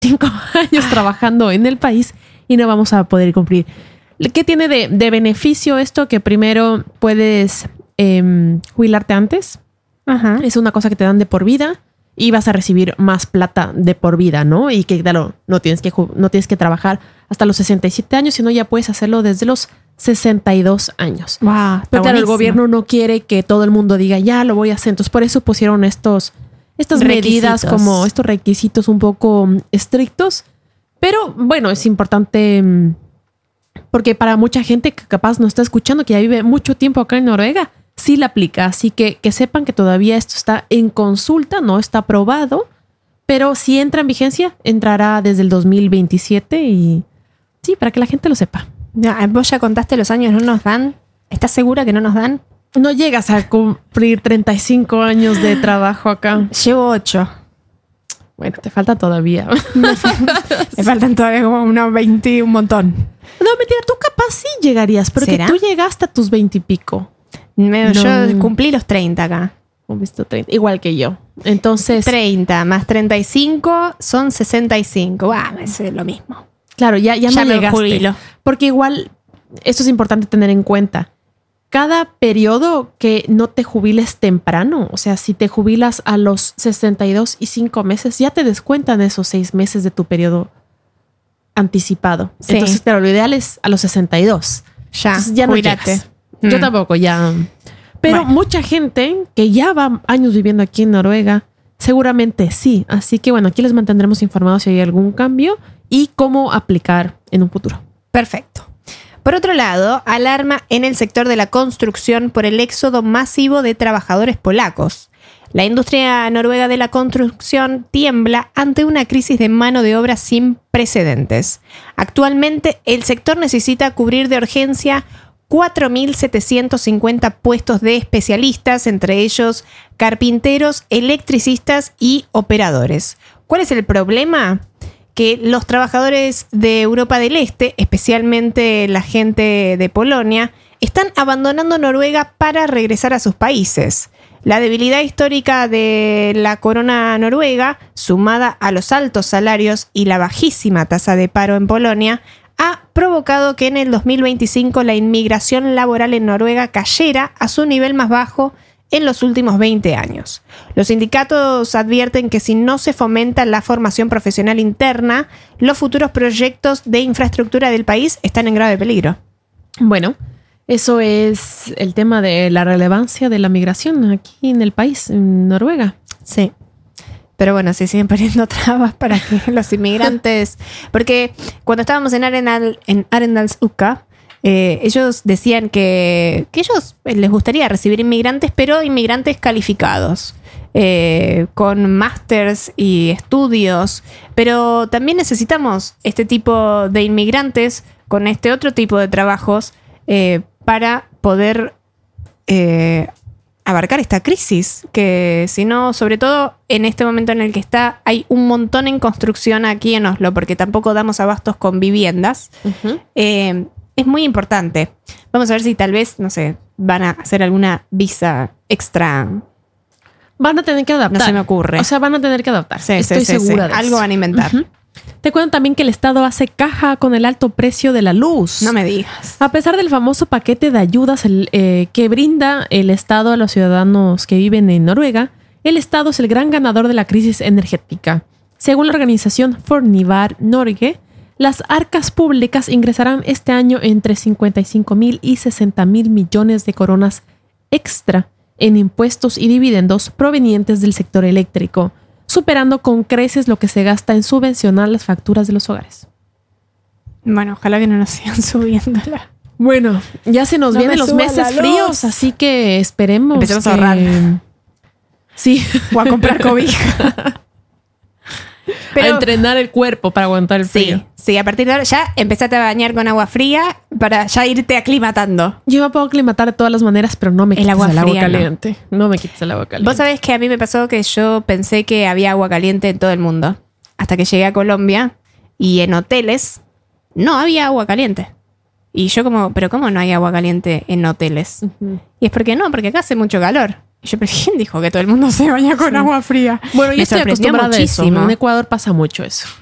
5 años trabajando en el país y no vamos a poder cumplir. ¿Qué tiene de beneficio esto? Que primero puedes jubilarte antes. Ajá. Es una cosa que te dan de por vida y vas a recibir más plata de por vida, ¿no? Y que, claro, no tienes que trabajar hasta los 67 años, sino ya puedes hacerlo desde los 62 años. Wow, Pero claro, el gobierno no quiere que todo el mundo diga, ya lo voy a hacer. Entonces, por eso pusieron estas medidas, como estos requisitos un poco estrictos. Pero bueno, es importante porque para mucha gente que capaz no está escuchando, que ya vive mucho tiempo acá en Noruega, sí la aplica. Así que sepan que todavía esto está en consulta, no está aprobado. Pero si entra en vigencia, entrará desde el 2027 y sí, para que la gente lo sepa. Ya, vos ya contaste los años, ¿no nos dan? ¿Estás segura que no nos dan? No llegas a cumplir 35 años de trabajo acá. Llevo 8. Bueno, te falta todavía. Me faltan todavía como unos 20, un montón. No, mentira, tú capaz sí llegarías, pero ¿será? que tú llegaste a tus 20 y pico. Yo cumplí los 30 acá. Visto 30, igual que yo. Entonces 30 más 35 son 65. Es lo mismo. Claro, ya no me llegaste. jubilo. Porque igual, esto es importante tener en cuenta. Cada periodo que no te jubiles temprano, o sea, si te jubilas a los 62 y 5 meses, ya te descuentan esos 6 meses de tu periodo anticipado. Sí. Entonces, claro, lo ideal es a los 62. Ya, entonces, ya no jubilate. llegas. Yo tampoco, ya. Pero Bueno. mucha gente que ya va años viviendo aquí en Noruega, seguramente sí. Así que bueno, aquí les mantendremos informados si hay algún cambio y cómo aplicar en un futuro. Perfecto. Por otro lado, alarma en el sector de la construcción por el éxodo masivo de trabajadores polacos. La industria noruega de la construcción tiembla ante una crisis de mano de obra sin precedentes. Actualmente, el sector necesita cubrir de urgencia 4.750 puestos de especialistas, entre ellos carpinteros, electricistas y operadores. ¿Cuál es el problema? Que los trabajadores de Europa del Este, especialmente la gente de Polonia, están abandonando Noruega para regresar a sus países. La debilidad histórica de la corona noruega, sumada a los altos salarios y la bajísima tasa de paro en Polonia, ha provocado que en el 2025 la inmigración laboral en Noruega cayera a su nivel más bajo en los últimos 20 años. Los sindicatos advierten que si no se fomenta la formación profesional interna, los futuros proyectos de infraestructura del país están en grave peligro. Bueno, eso es el tema de la relevancia de la migración aquí en el país, en Noruega. Sí. Pero bueno, se siguen poniendo trabas para que los inmigrantes... Porque cuando estábamos en Arendalsuka, ellos decían que ellos les gustaría recibir inmigrantes, pero inmigrantes calificados, con másters y estudios. Pero también necesitamos este tipo de inmigrantes con este otro tipo de trabajos para poder abarcar esta crisis, que si no, sobre todo en este momento en el que hay un montón en construcción aquí en Oslo, porque tampoco damos abastos con viviendas. Uh-huh. Es muy importante. Vamos a ver si tal vez, no sé, van a hacer alguna visa extra. Van a tener que adaptar. No se me ocurre. O sea, van a tener que adaptar. Sí, Estoy segura de eso. Algo van a inventar. Uh-huh. Te cuento también que el Estado hace caja con el alto precio de la luz. No me digas. A pesar del famoso paquete de ayudas que brinda el Estado a los ciudadanos que viven en Noruega, el Estado es el gran ganador de la crisis energética. Según la organización Fornybar Norge, las arcas públicas ingresarán este año entre 55.000 y 60.000 millones de coronas extra en impuestos y dividendos provenientes del sector eléctrico, superando con creces lo que se gasta en subvencionar las facturas de los hogares. Bueno, ojalá que no nos sigan subiéndola. Bueno, ya se nos vienen los meses fríos, así que esperemos. Empecemos a ahorrar. Sí. O a comprar cobija. Pero, a entrenar el cuerpo para aguantar el frío. Sí, a partir de ahora ya empezaste a bañar con agua fría para ya irte aclimatando. Yo me puedo aclimatar de todas las maneras, pero no me quites el agua caliente. No me quites el agua caliente. Vos sabés que a mí me pasó que yo pensé que había agua caliente en todo el mundo. Hasta que llegué a Colombia y en hoteles no había agua caliente. Y yo ¿pero cómo no hay agua caliente en hoteles? Uh-huh. Y es porque acá hace mucho calor. Y yo, ¿quién dijo que todo el mundo se baña con agua fría? Bueno, yo estoy acostumbrada a eso. En Ecuador pasa mucho eso.